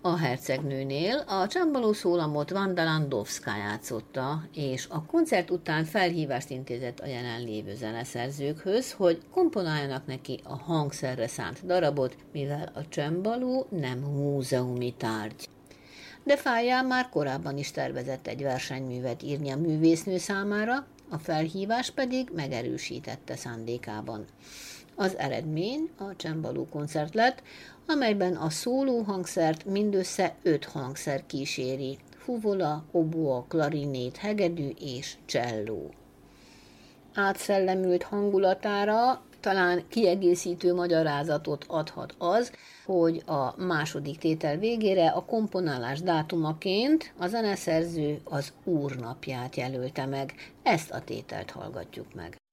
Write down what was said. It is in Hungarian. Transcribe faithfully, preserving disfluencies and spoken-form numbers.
a hercegnőnél a csembaló szólamot Wanda Landowska játszotta, és a koncert után felhívást intézett a jelenlévő zeneszerzőkhöz, hogy komponáljanak neki a hangszerre szánt darabot, mivel a csembaló nem múzeumi tárgy. De Fáján már korábban is tervezett egy versenyművet írni a művésznő számára, a felhívás pedig megerősítette szándékában. Az eredmény a csembaló koncert lett, amelyben a szóló hangszert mindössze öt hangszer kíséri: fuvola, oboa, klarinét, hegedű és cselló. Átszellemült hangulatára talán kiegészítő magyarázatot adhat az, hogy a második tétel végére a komponálás dátumaként a zeneszerző az úrnapját jelölte meg. Ezt a tételt hallgatjuk meg.